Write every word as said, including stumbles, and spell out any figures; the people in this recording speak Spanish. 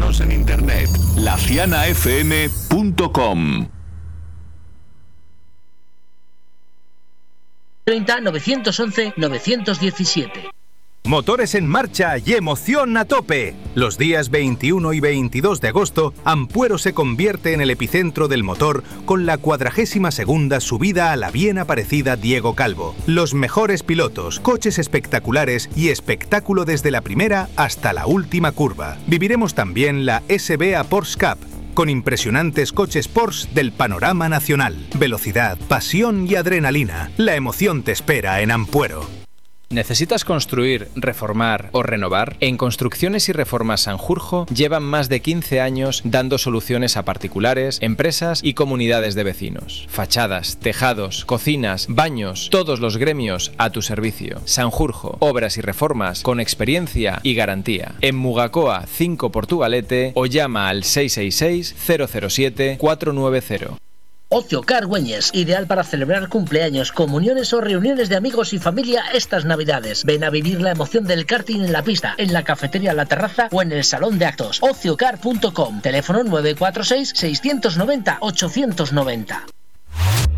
Síguenos en internet, la ciana f m punto com. treinta, novecientos once, novecientos diecisiete. Motores en marcha y emoción a tope. Los días veintiuno y veintidós de agosto, Ampuero se convierte en el epicentro del motor con la cuadragésima segunda subida a la bien aparecida Diego Calvo. Los mejores pilotos, coches espectaculares y espectáculo desde la primera hasta la última curva. Viviremos también la S B A Porsche Cup, con impresionantes coches Porsche del panorama nacional. Velocidad, pasión y adrenalina. La emoción te espera en Ampuero. ¿Necesitas construir, reformar o renovar? En Construcciones y Reformas Sanjurjo llevan más de quince años dando soluciones a particulares, empresas y comunidades de vecinos. Fachadas, tejados, cocinas, baños, todos los gremios a tu servicio. Sanjurjo, obras y reformas con experiencia y garantía. En Mugacoa cinco Portugalete o llama al seis seis seis, cero cero siete, cuatro nueve cero. Ocio Car Güeñes, ideal para celebrar cumpleaños, comuniones o reuniones de amigos y familia estas navidades. Ven a vivir la emoción del karting en la pista, en la cafetería La Terraza o en el salón de actos. ocio car punto com, teléfono nueve cuatro seis, seis nueve cero, ocho nueve cero.